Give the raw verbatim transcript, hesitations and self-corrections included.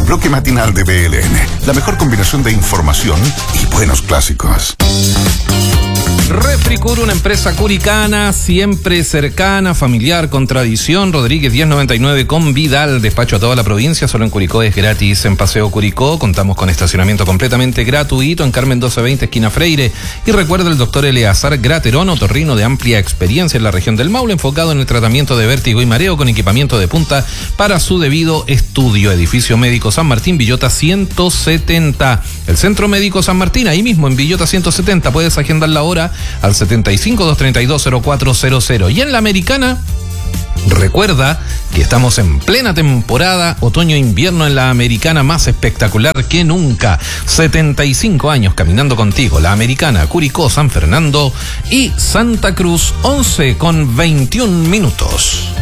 bloque matinal de B L N. La mejor combinación de información y buenos clásicos. Refricur, una empresa curicana, siempre cercana, familiar, con tradición. Rodríguez diez noventa y nueve con Vidal, despacho a toda la provincia, solo en Curicó es gratis. En Paseo Curicó contamos con estacionamiento completamente gratuito en Carmen doce veinte, esquina Freire. Y recuerda el doctor Eleazar Graterón, otorrino de amplia experiencia en la región del Maule, enfocado en el tratamiento de vértigo y mareo con equipamiento de punta para su debido estudio. Edificio Médico San Martín, Villota ciento setenta. El Centro Médico San Martín, ahí mismo en Villota ciento setenta. Puedes agendar la hora al setenta y cinco, doscientos treinta y dos, cero cuatro cero cero. Y en la Americana, recuerda que estamos en plena temporada otoño-invierno en la Americana, más espectacular que nunca. setenta y cinco años caminando contigo. La Americana, Curicó, San Fernando y Santa Cruz, once con veintiún minutos.